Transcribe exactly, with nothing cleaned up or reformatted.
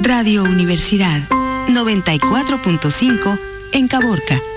Radio Universidad noventa y cuatro punto cinco en Caborca.